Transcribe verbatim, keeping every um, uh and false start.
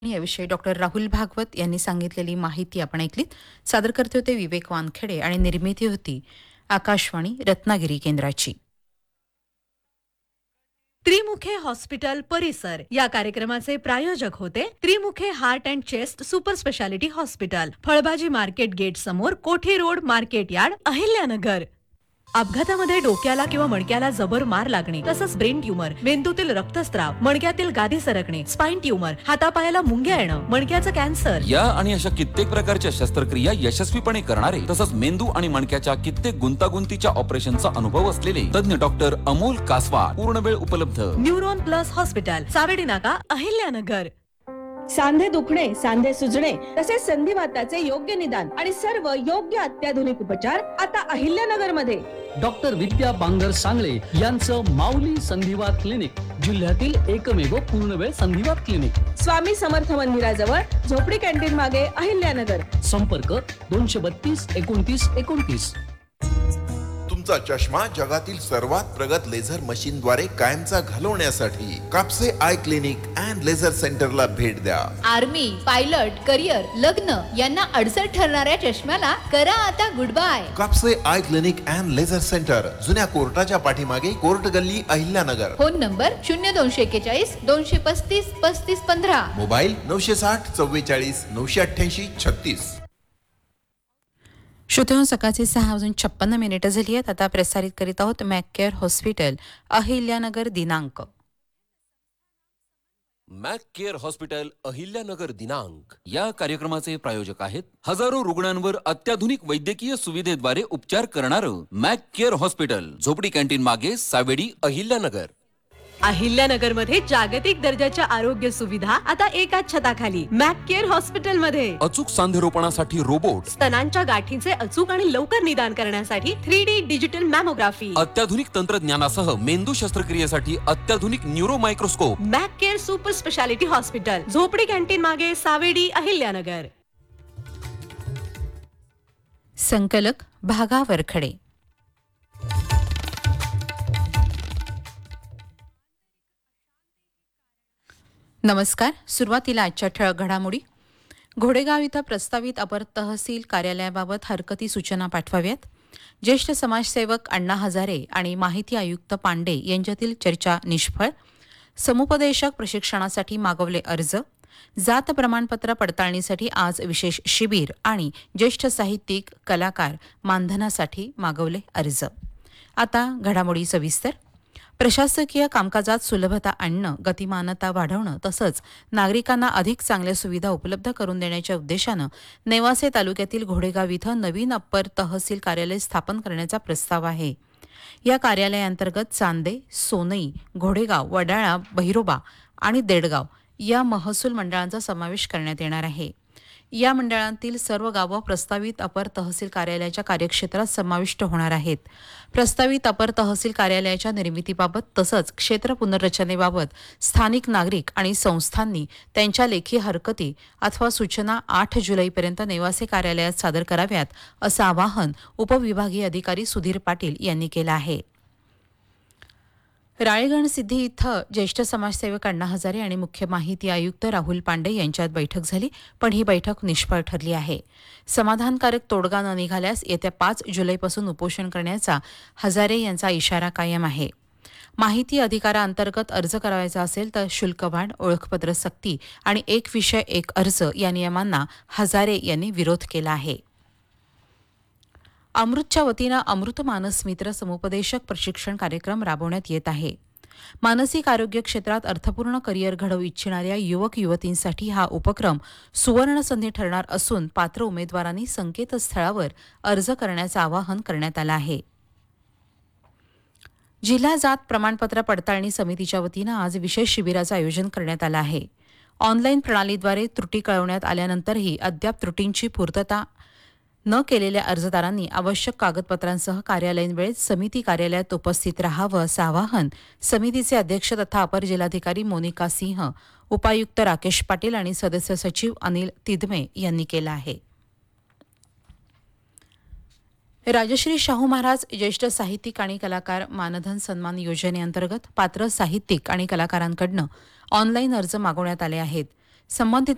याविषयी डॉक्टर राहुल भागवत यांनी सांगितलेली माहिती आपण ऐकलीत. सादर करते होते विवेक वानखेडे आणि निर्मिती होती आकाशवाणी रत्नागिरी केंद्राची. त्रिमुखे हॉस्पिटल परिसर या कार्यक्रमाचे प्रायोजक होते Trimukhe heart and chest super speciality hospital, फळभाजी मार्केट गेट समोर, कोठी रोड, मार्केट यार्ड, अहिल्यानगर. अपघातामध्ये डोक्याला किंवा मणक्याला जबर मार लागणे, तसंच ब्रेन ट्यूमर, मेंदूतील रक्तस्राव, मणक्यातील गादी सरकणे, स्पाइन ट्यूमर, हातापायाला मुंग्या येणं, मणक्याचं कॅन्सर या आणि अशा कित्येक प्रकारच्या शस्त्रक्रिया यशस्वीपणे करणारे तसंच मेंदू आणि मणक्याच्या कित्येक गुंतागुंतीच्या ऑपरेशनचा अनुभव असलेले तज्ञ डॉक्टर अमोल कासवा पूर्ण वेळ उपलब्ध. न्यूरॉन प्लस हॉस्पिटल, सावेडी नाका, अहिल्यानगर. सांधे दुखणे, सांधे सुजणे तसेच संधिवाताचे योग्य निदान आणि सर्व योग्य अत्याधुनिक उपचार आता अहिल्यानगर मध्ये. डॉक्टर विद्या बांगर सांगळे यांचं माऊली संधिवात क्लिनिक जिल्ह्यातील एकमेव पूर्णवेळ संधिवात क्लिनिक. स्वामी समर्थ मंदिराजवळ, झोपडी कॅन्टीन मागे, अहिल्यानगर. संपर्क दोनशे बत्तीस एकोणतीस एकोणतीस. तुमचा चष्मा जगातील सर्वात प्रगत लेझर मशीन द्वारे कायमचा घालवण्यासाठी Kapse eye clinic and laser सेंटरला भेट द्या. आर्मी, पायलट, करिअर, लग्न यांना अडचण ठरणाऱ्या चष्म्याला करा आता good bye. Kapse eye clinic and laser centre, जुन्या कोर्टाच्या पाठीमागे, कोर्ट गल्ली, अहिल्यानगर. फोन नंबर शून्य दोनशे एक्केचाळीस दोनशे पस्तीस पस्तीस पंधरा. मोबाईल नऊशे साठ चव्वेचाळीस नऊशे अठ्ठ्याऐंशी छत्तीस. श्रोत्यांनो, सकाळचे सहा वाजून छप्पन्न मिनिटं झाली आहेत. आता प्रसारित करीत आहोत मॅककेअर हॉस्पिटल अहिल्यानगर दिनांक. मॅक केअर हॉस्पिटल अहिल्यानगर दिनांक या कार्यक्रमाचे प्रायोजक आहेत हजारो रुग्णांवर अत्याधुनिक वैद्यकीय सुविधेद्वारे उपचार करणारं मॅक केअर हॉस्पिटल, झोपडी कॅन्टीन मागे, सावेडी, अहिल्यानगर. अहिल्यानगर मध्ये जागतिक दर्जाच्या आरोग्य सुविधा आता एकाच छताखाली. मॅक केअर हॉस्पिटल मध्ये अचूक सांधेरोपणासाठी रोबोट, स्तनांच्या गाठीचे अचूक आणि लवकर निदान करण्यासाठी थ्री डी डिजिटल मॅमोग्राफी, अत्याधुनिक तंत्रज्ञानासह मेंदू शस्त्रक्रियेसाठी अत्याधुनिक neuro microscope. Mac care super speciality hospital, झोपडी कॅन्टीन मागे, सावेडी, अहिल्यानगर. संकलक भागा वरखडे. नमस्कार. सुरुवातीला आजच्या ठळक घडामोडी. घोडेगाव इथं प्रस्तावित अपर तहसील कार्यालयाबाबत हरकती सूचना पाठवाव्यात. ज्येष्ठ समाजसेवक अण्णा हजारे आणि माहिती आयुक्त पांडे यांच्यातील चर्चा निष्फळ. समुपदेशक प्रशिक्षणासाठी मागवले अर्ज. जात प्रमाणपत्र पडताळणीसाठी आज विशेष शिबिर आणि ज्येष्ठ साहित्यिक कलाकार मानधनासाठी मागवले अर्ज. आता घडामोडी सविस्तर. प्रशासकीय कामकाजात सुलभता आणणं, गतिमानता वाढवणं तसंच नागरिकांना अधिक चांगल्या सुविधा उपलब्ध करून देण्याच्या उद्देशानं नेवासे तालुक्यातील घोडेगाव इथं नवीन अप्पर तहसील कार्यालय स्थापन करण्याचा प्रस्ताव आहे. या कार्यालयाअंतर्गत चांदे, सोनई, घोडेगाव, वडाळा, बहिरोबा आणि देडगाव या महसूल मंडळांचा समावेश करण्यात येणार आहे. या मंडळांतील सर्व गावं प्रस्तावित अपर तहसील कार्यालयाच्या कार्यक्षेत्रात समाविष्ट होणार आहेत. प्रस्तावित अपर तहसील कार्यालयाच्या निर्मितीबाबत तसंच क्षेत्र पुनर्रचनेबाबत स्थानिक नागरिक आणि संस्थांनी त्यांच्या लेखी हरकती अथवा सूचना आठ जुलैपर्यंत नेवासे कार्यालयात सादर कराव्यात, असं आवाहन उपविभागीय अधिकारी सुधीर पाटील यांनी केलं आहे. राळेगण सिद्धी इथं ज्येष्ठ समाजसेवक अण्णा हजारे आणि मुख्य माहिती आयुक्त राहुल पांडे यांच्यात बैठक झाली, पण ही बैठक निष्फळ ठरली आहे. समाधानकारक तोडगा न निघाल्यास येत्या पाच जुलैपासून उपोषण करण्याचा हजारे यांचा इशारा कायम आहे. माहिती अधिकाराअंतर्गत अर्ज करायचा असेल तर शुल्क वाढ, ओळखपत्र सक्ती आणि एक विषय एक अर्ज या नियमांना हजारे यांनी विरोध केला आहे. अमृतच्या वतीनं अमृत मानस मित्र समुपदेशक प्रशिक्षण कार्यक्रम राबवण्यात येत आहे. मानसिक आरोग्य क्षेत्रात अर्थपूर्ण करिअर घडवू इच्छिणाऱ्या युवक युवतींसाठी हा उपक्रम सुवर्ण संधी ठरणार असून पात्र उमेदवारांनी संकेतस्थळावर अर्ज करण्याचं आवाहन करण्यात आलं आहे. जिल्हा जात प्रमाणपत्र पडताळणी समितीच्या वतीनं आज विशेष शिबिराचं आयोजन करण्यात आलं आहे. ऑनलाईन प्रणालीद्वारे त्रुटी कळवण्यात आल्यानंतरही अद्याप त्रुटींची पूर्तता न केलेल्या अर्जदारांनी आवश्यक कागदपत्रांसह कार्यालयीन वेळेत समिती कार्यालयात उपस्थित राहावं, असं आवाहन समितीचे अध्यक्ष तथा अपर जिल्हाधिकारी मोनिका सिंह, उपायुक्त राकेश पाटील आणि सदस्य सचिव अनिल तिदमे यांनी केलं आहे. राजश्री शाहू महाराज ज्येष्ठ साहित्यिक आणि कलाकार मानधन सन्मान योजनेअंतर्गत पात्र साहित्यिक आणि कलाकारांकडून ऑनलाईन अर्ज मागवण्यात आले आहेत. संबंधित